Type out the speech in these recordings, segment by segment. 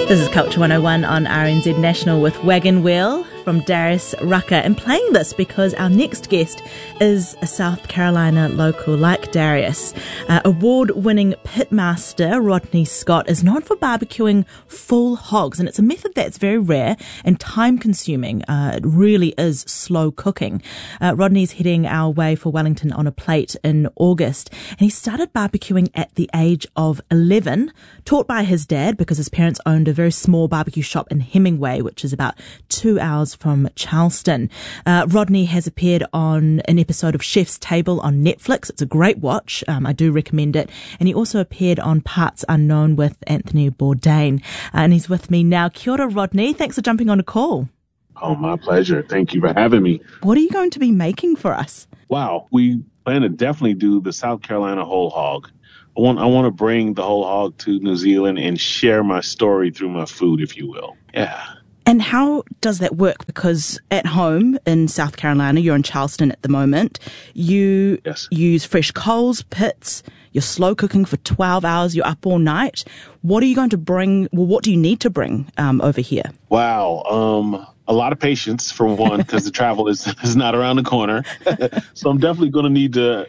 This is Culture 101 on RNZ National with Wagon Wheel from Darius Rucker. And playing this because our next guest is a South Carolina local like Darius. Award-winning pitmaster Rodney Scott is known for barbecuing full hogs, and it's a method that's very rare and time-consuming. It really is slow cooking. Rodney's heading our way for Wellington on a plate in August, and he started barbecuing at the age of 11, taught by his dad because his parents owned a very small barbecue shop in Hemingway, which is about 2 hours from Charleston. Rodney has appeared on an episode of Chef's Table on Netflix. It's a great watch. I do recommend it. And he also appeared on Parts Unknown with Anthony Bourdain. And he's with me now. Kia ora, Rodney. Thanks for jumping on a call. Oh, my pleasure. Thank you for having me. What are you going to be making for us? Wow. We plan to definitely do the South Carolina whole hog. I want to bring the whole hog to New Zealand and share my story through my food, if you will. Yeah. And how does that work? Because at home in South Carolina, you're in Charleston at the moment, you use fresh coals, pits, you're slow cooking for 12 hours, you're up all night. What are you going to bring? Well, what do you need to bring over here? Wow. A lot of patience, for one, because the travel is not around the corner. So I'm definitely going to need to,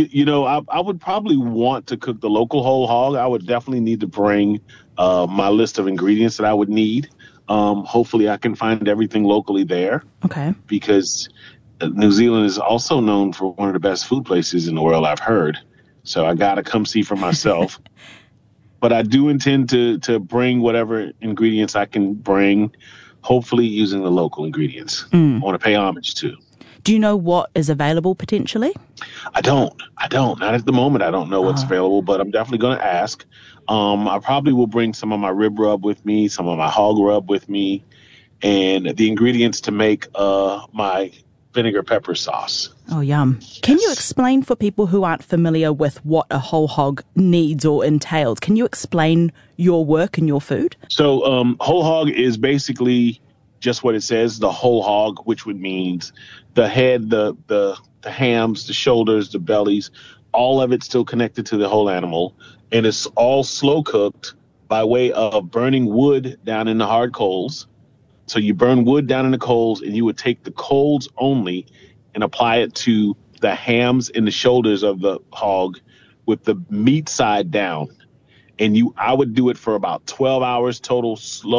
I would probably want to cook the local whole hog. I would definitely need to bring my list of ingredients that I would need. Hopefully I can find everything locally there. Okay. Because New Zealand is also known for one of the best food places in the world, I've heard. So I got to come see for myself. But I do intend to bring whatever ingredients I can bring, hopefully using the local ingredients. I want to pay homage to. Do you know what is available potentially? I don't. Not at the moment. I don't know what's available, but I'm definitely going to ask. I probably will bring some of my rib rub with me, some of my hog rub with me, and the ingredients to make my vinegar pepper sauce. Oh, yum. Can you explain for people who aren't familiar with what a whole hog needs or entails? Can you explain your work and your food? So whole hog is basically just what it says, the whole hog, which would mean the head, the hams, the shoulders, the bellies, all of it still connected to the whole animal. And it's all slow cooked by way of burning wood down in the hard coals. So you burn wood down in the coals, and you would take the coals only and apply it to the hams and the shoulders of the hog with the meat side down. And I would do it for about 12 hours total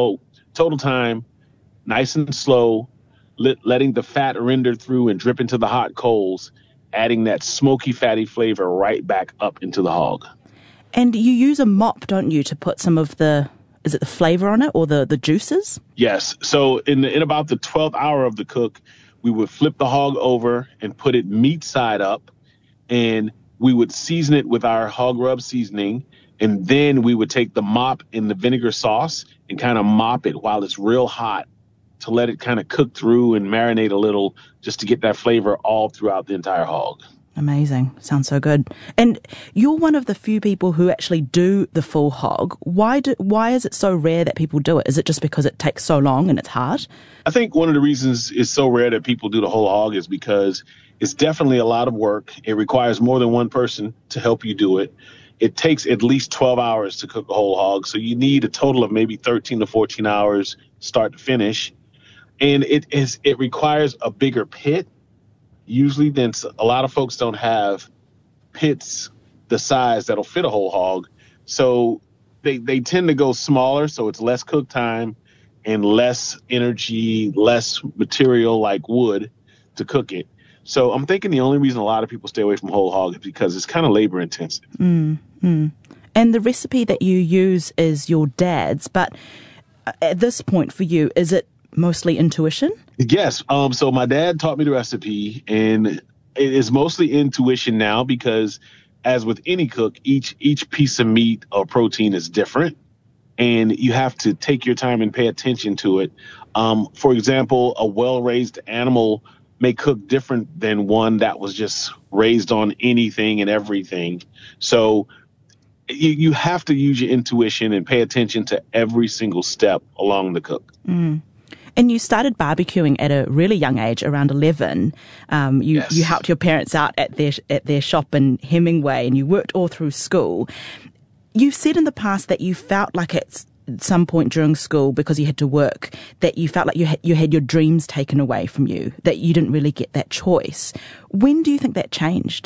time, nice and slow, letting the fat render through and drip into the hot coals, adding that smoky, fatty flavor right back up into the hog. And you use a mop, don't you, to put some of the flavor on it or the juices? Yes. So in about the 12th hour of the cook, we would flip the hog over and put it meat side up, and we would season it with our hog rub seasoning. And then we would take the mop in the vinegar sauce and kind of mop it while it's real hot to let it kind of cook through and marinate a little, just to get that flavor all throughout the entire hog. Amazing. Sounds so good. And you're one of the few people who actually do the full hog. Why is it so rare that people do it? Is it just because it takes so long and it's hard? I think one of the reasons it's so rare that people do the whole hog is because it's definitely a lot of work. It requires more than one person to help you do it. It takes at least 12 hours to cook a whole hog. So you need a total of maybe 13 to 14 hours start to finish. And it requires a bigger pit. Usually, then a lot of folks don't have pits the size that'll fit a whole hog. So they tend to go smaller, so it's less cook time and less energy, less material like wood to cook it. So I'm thinking the only reason a lot of people stay away from whole hog is because it's kind of labor intensive. And the recipe that you use is your dad's, but at this point for you, is it mostly intuition? Yes. So my dad taught me the recipe, and it is mostly intuition now because, as with any cook, each piece of meat or protein is different, and you have to take your time and pay attention to it. For example, a well-raised animal may cook different than one that was just raised on anything and everything. So you have to use your intuition and pay attention to every single step along the cook. And you started barbecuing at a really young age, around 11. You helped your parents out at their shop in Hemingway, and you worked all through school. You've said in the past that you felt like it's some point during school, because you had to work, that you felt like you had your dreams taken away from you, that you didn't really get that choice. When do you think that changed?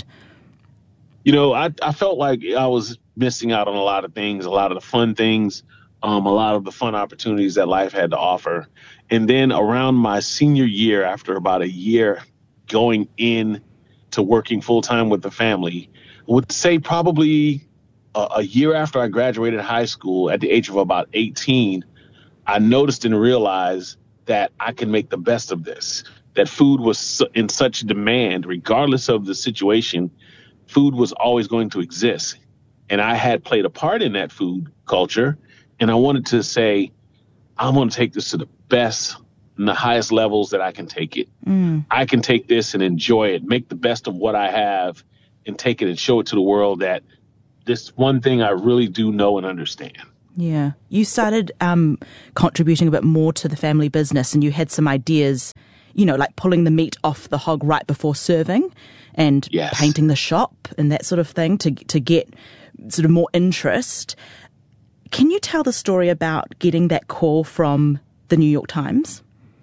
I felt like I was missing out on a lot of things, a lot of the fun things, a lot of the fun opportunities that life had to offer. And then around my senior year, after about a year going in to working full time with the family, I would say probably a year after I graduated high school at the age of about 18, I noticed and realized that I can make the best of this, that food was in such demand, regardless of the situation. Food was always going to exist. And I had played a part in that food culture. And I wanted to say, I'm going to take this to the best and the highest levels that I can take it. I can take this and enjoy it, make the best of what I have, and take it and show it to the world that this one thing I really do know and understand. Yeah. You started contributing a bit more to the family business, and you had some ideas, like pulling the meat off the hog right before serving and painting the shop and that sort of thing to get sort of more interest. Can you tell the story about getting that call from the New York Times?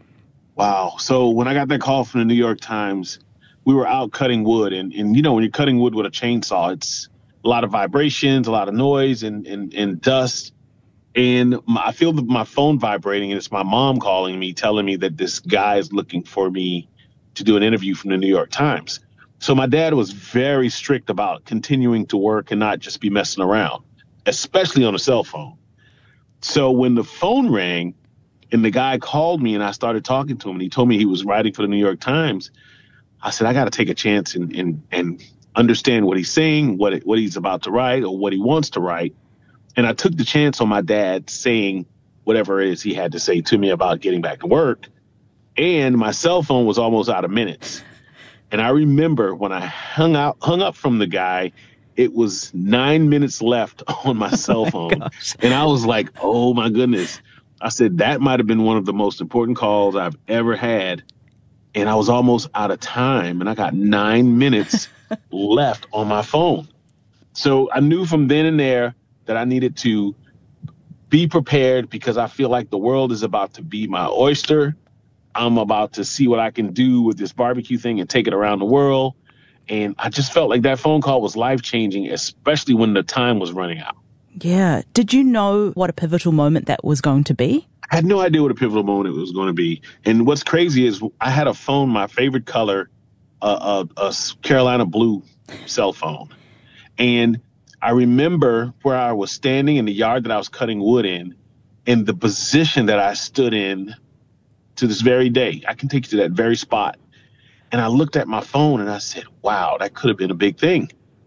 Wow. So when I got that call from the New York Times, we were out cutting wood. And when you're cutting wood with a chainsaw, it's a lot of vibrations, a lot of noise and dust. And I feel my phone vibrating, and it's my mom calling me, telling me that this guy is looking for me to do an interview from the New York Times. So my dad was very strict about continuing to work and not just be messing around, especially on a cell phone. So when the phone rang and the guy called me and I started talking to him and he told me he was writing for the New York Times, I said, I got to take a chance and understand what he's saying, what he's about to write or what he wants to write. And I took the chance on my dad saying whatever it is he had to say to me about getting back to work. And my cell phone was almost out of minutes. And I remember when I hung up from the guy, it was 9 minutes left on my cell phone. And I was like, oh, my goodness. I said, that might have been one of the most important calls I've ever had. And I was almost out of time. And I got 9 minutes left on my phone. So I knew from then and there that I needed to be prepared, because I feel like the world is about to be my oyster. I'm about to see what I can do with this barbecue thing and take it around the world. And I just felt like that phone call was life-changing, especially when the time was running out. Yeah. Did you know what a pivotal moment that was going to be? I had no idea what a pivotal moment it was going to be. And what's crazy is I had a phone, my favorite color, a Carolina blue cell phone. And I remember where I was standing in the yard that I was cutting wood in, and the position that I stood in to this very day. I can take you to that very spot. And I looked at my phone and I said, wow, that could have been a big thing.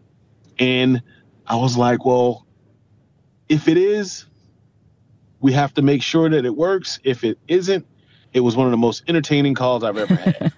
And I was like, well, if it is, we have to make sure that it works. If it isn't, it was one of the most entertaining calls I've ever had.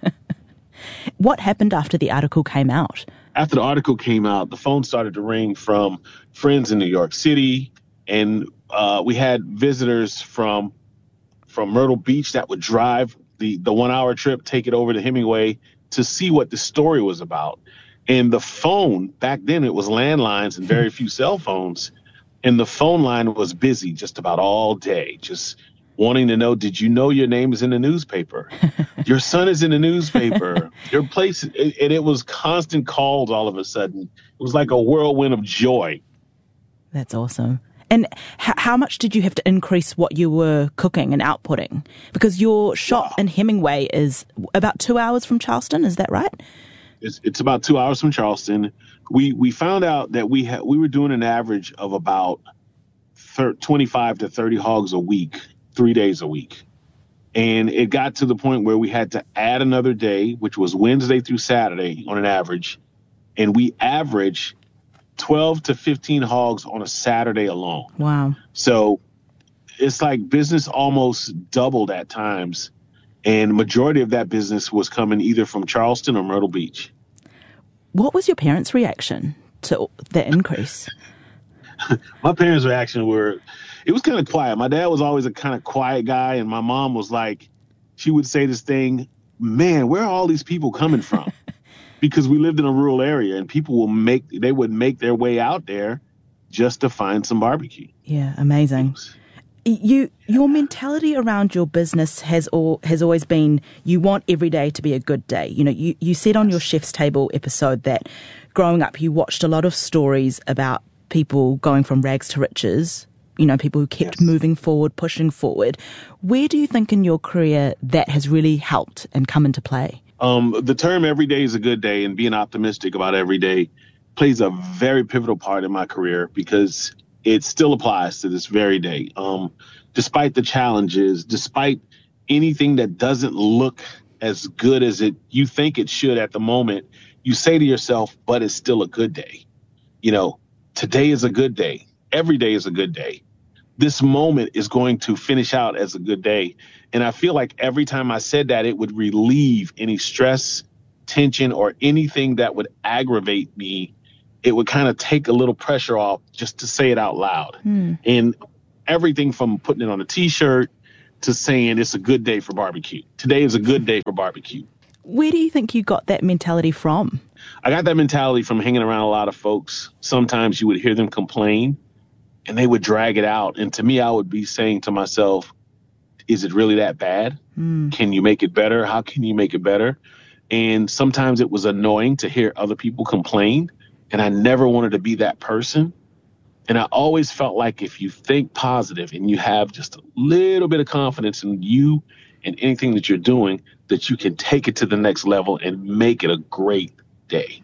What happened after the article came out? After the article came out, the phone started to ring from friends in New York City. And we had visitors from Myrtle Beach that would drive the 1 hour trip, take it over to Hemingway to see what the story was about. And the phone, back then it was landlines and very few cell phones. And the phone line was busy just about all day, just wanting to know, did you know your name is in the newspaper? Your son is in the newspaper. Your place, and it was constant calls all of a sudden. It was like a whirlwind of joy. That's awesome. And how much did you have to increase what you were cooking and outputting? Because your shop in Hemingway is about 2 hours from Charleston, is that right? It's about 2 hours from Charleston. We found out that we were doing an average of about 25 to 30 hogs a week, 3 days a week. And it got to the point where we had to add another day, which was Wednesday through Saturday on an average. And we averaged 12 to 15 hogs on a Saturday alone. Wow. So it's like business almost doubled at times. And majority of that business was coming either from Charleston or Myrtle Beach. What was your parents' reaction to the increase? My parents' reaction it was kind of quiet. My dad was always a kind of quiet guy. And my mom was like, she would say this thing, man, where are all these people coming from? Because we lived in a rural area and people would make their way out there just to find some barbecue. Yeah, amazing. Your mentality around your business has always been you want every day to be a good day. You know, you said on your Chef's Table episode that growing up you watched a lot of stories about people going from rags to riches, you know, people who kept moving forward, pushing forward. Where do you think in your career that has really helped and come into play? The term every day is a good day and being optimistic about every day plays a very pivotal part in my career because it still applies to this very day. Despite the challenges, despite anything that doesn't look as good as you think it should at the moment, you say to yourself, but it's still a good day. You know, today is a good day. Every day is a good day. This moment is going to finish out as a good day. And I feel like every time I said that, it would relieve any stress, tension, or anything that would aggravate me. It would kind of take a little pressure off just to say it out loud. And everything from putting it on a T-shirt to saying it's a good day for barbecue. Today is a good day for barbecue. Where do you think you got that mentality from? I got that mentality from hanging around a lot of folks. Sometimes you would hear them complain and they would drag it out. And to me, I would be saying to myself, is it really that bad? Can you make it better? How can you make it better? And sometimes it was annoying to hear other people complain. And I never wanted to be that person. And I always felt like if you think positive and you have just a little bit of confidence in you and anything that you're doing, that you can take it to the next level and make it a great day.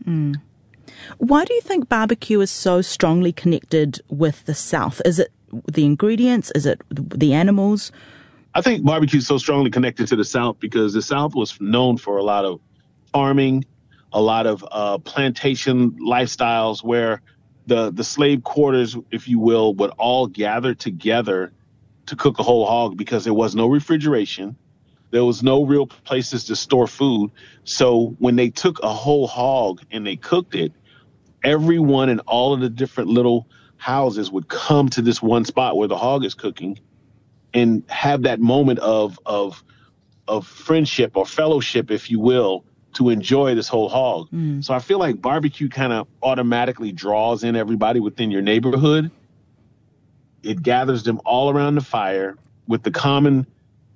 Why do you think barbecue is so strongly connected with the South? Is it the ingredients? Is it the animals? I think barbecue is so strongly connected to the South because the South was known for a lot of farming, a lot of plantation lifestyles where the slave quarters, if you will, would all gather together to cook a whole hog because there was no refrigeration. There was no real places to store food. So when they took a whole hog and they cooked it, everyone in all of the different little houses would come to this one spot where the hog is cooking and have that moment of friendship or fellowship, if you will, to enjoy this whole hog. So I feel like barbecue kind of automatically draws in everybody within your neighborhood. It gathers them all around the fire with the common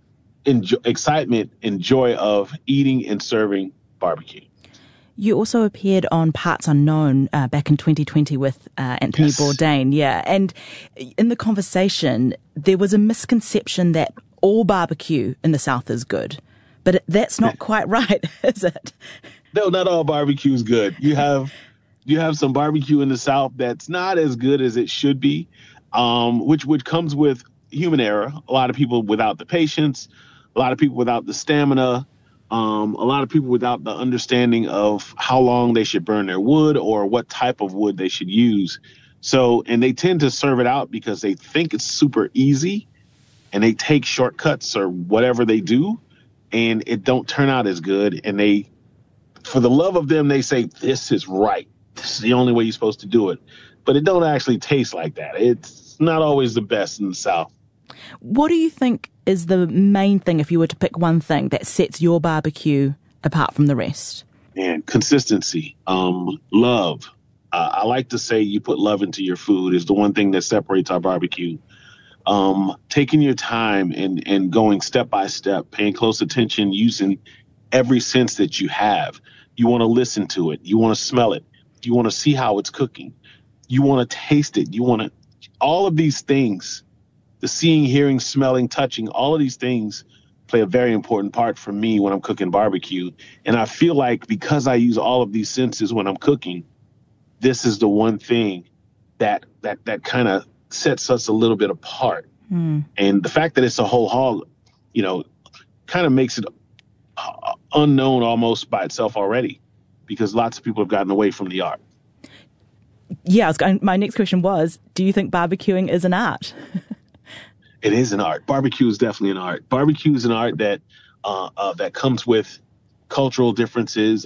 excitement and joy of eating and serving barbecue. You also appeared on Parts Unknown back in 2020 with Anthony Bourdain. Yeah. And in the conversation, there was a misconception that all barbecue in the South is good. But that's not quite right, is it? No, not all barbecue is good. You have some barbecue in the South that's not as good as it should be, which comes with human error. A lot of people without the patience, a lot of people without the stamina, a lot of people without the understanding of how long they should burn their wood or what type of wood they should use. So, and they tend to serve it out because they think it's super easy and they take shortcuts or whatever they do. And it don't turn out as good. And they, for the love of them, they say, this is right. This is the only way you're supposed to do it. But it don't actually taste like that. It's not always the best in the South. What do you think is the main thing, if you were to pick one thing, that sets your barbecue apart from the rest? And consistency, love. I like to say you put love into your food is the one thing that separates our barbecue. Taking your time and going step by step, paying close attention, using every sense that you have. You want to listen to it. You want to smell it. You want to see how it's cooking. You want to taste it. You want to, all of these things, the seeing, hearing, smelling, touching, all of these things play a very important part for me when I'm cooking barbecue. And I feel like because I use all of these senses when I'm cooking, this is the one thing that kind of sets us a little bit apart. And the fact that it's a whole hog, you know, kind of makes it unknown almost by itself already, because lots of people have gotten away from the art. Yeah, my next question was, do you think barbecuing is an art? It is an art. Barbecue is definitely an art. Barbecue is an art that that comes with cultural differences,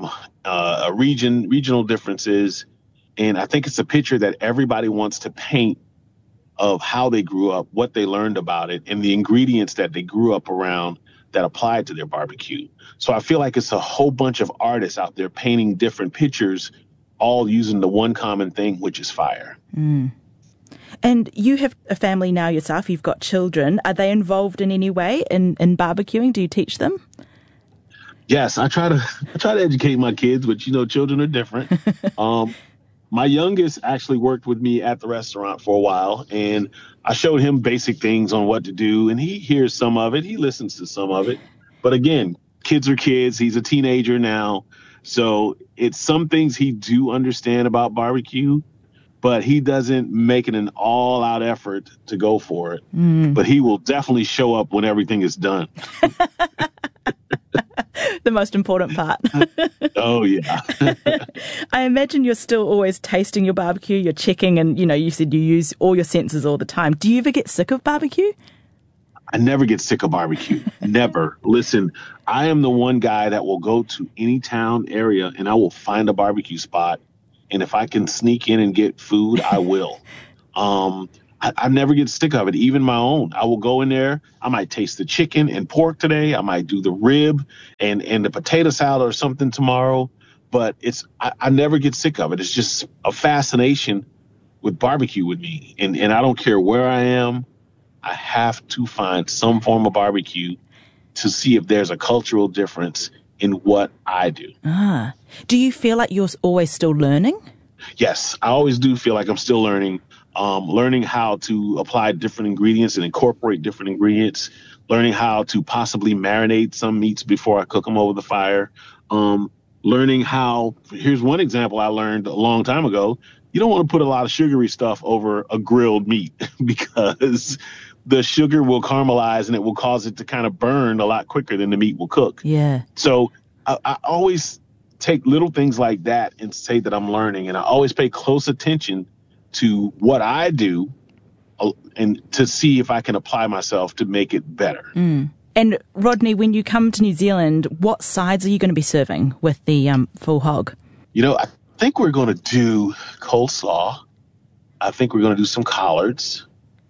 regional differences. And I think it's a picture that everybody wants to paint of how they grew up, what they learned about it, and the ingredients that they grew up around that applied to their barbecue. So I feel like it's a whole bunch of artists out there painting different pictures, all using the one common thing, which is fire. And you have a family now yourself. You've got children. Are they involved in any way in barbecuing? Do you teach them? Yes, I try to educate my kids, but children are different. My youngest actually worked with me at the restaurant for a while, and I showed him basic things on what to do, and he hears some of it. He listens to some of it. But again, kids are kids. He's a teenager now. So it's some things he do understand about barbecue, but he doesn't make it an all-out effort to go for it. But he will definitely show up when everything is done. The most important part. Oh, yeah. I imagine you're still always tasting your barbecue, you're checking, and, you said you use all your senses all the time. Do you ever get sick of barbecue? I never get sick of barbecue. Never. Listen, I am the one guy that will go to any town area and I will find a barbecue spot. And if I can sneak in and get food, I will. I never get sick of it, even my own. I will go in there. I might taste the chicken and pork today. I might do the rib and the potato salad or something tomorrow. But I never get sick of it. It's just a fascination with barbecue with me. And I don't care where I am. I have to find some form of barbecue to see if there's a cultural difference in what I do. Do you feel like you're always still learning? Yes, I always do feel like I'm still learning. Learning how to apply different ingredients and incorporate different ingredients, learning how to possibly marinate some meats before I cook them over the fire, learning how, here's one example I learned a long time ago, you don't want to put a lot of sugary stuff over a grilled meat because the sugar will caramelize and it will cause it to kind of burn a lot quicker than the meat will cook. Yeah. So I always take little things like that and say that I'm learning, and I always pay close attention to what I do and to see if I can apply myself to make it better. And Rodney, when you come to New Zealand, what sides are you going to be serving with the full hog? I think we're going to do coleslaw. I think we're going to do some collards.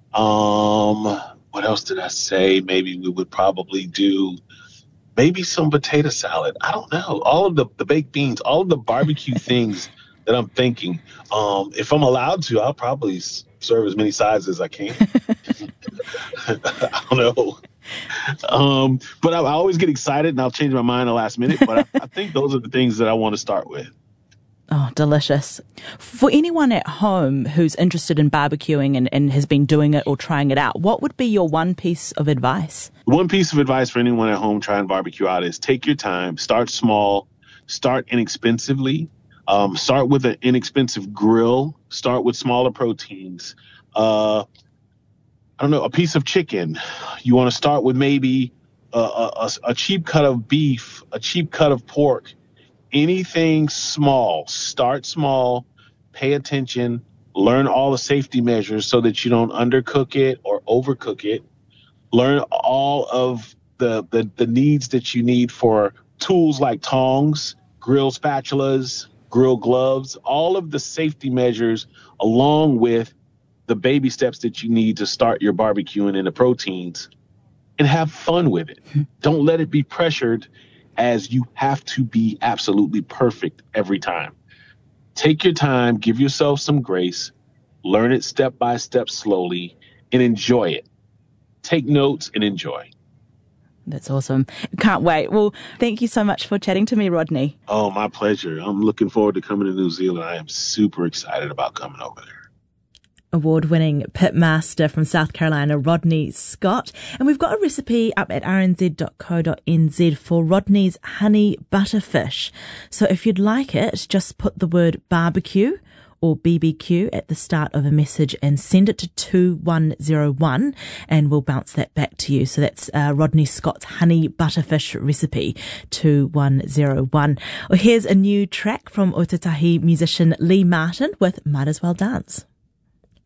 What else did I say? Maybe we would probably do some potato salad. I don't know. All of the baked beans, all of the barbecue things that I'm thinking. If I'm allowed to, I'll probably serve as many sides as I can. I don't know. But I always get excited and I'll change my mind at the last minute. But I think those are the things that I want to start with. Oh, delicious. For anyone at home who's interested in barbecuing and has been doing it or trying it out, what would be your one piece of advice? One piece of advice for anyone at home trying barbecue out is take your time, start small, start inexpensively, start with an inexpensive grill, start with smaller proteins. I don't know, a piece of chicken. You want to start with maybe a cheap cut of beef, a cheap cut of pork. Anything small, start small, pay attention, learn all the safety measures so that you don't undercook it or overcook it. Learn all of the needs that you need for tools like tongs, grill spatulas, grill gloves, all of the safety measures along with the baby steps that you need to start your barbecuing and the proteins, and have fun with it. Don't let it be pressured as you have to be absolutely perfect every time. Take your time, give yourself some grace, learn it step by step slowly, and enjoy it. Take notes and enjoy. That's awesome. Can't wait. Well, thank you so much for chatting to me, Rodney. Oh, my pleasure. I'm looking forward to coming to New Zealand. I am super excited about coming over there. Award-winning pit master from South Carolina, Rodney Scott. And we've got a recipe up at rnz.co.nz for Rodney's honey butterfish. So if you'd like it, just put the word barbecue or BBQ at the start of a message and send it to 2101 and we'll bounce that back to you. So that's Rodney Scott's honey butterfish recipe, 2101. Well, here's a new track from Otatahi musician Lee Martin with Might As Well Dance.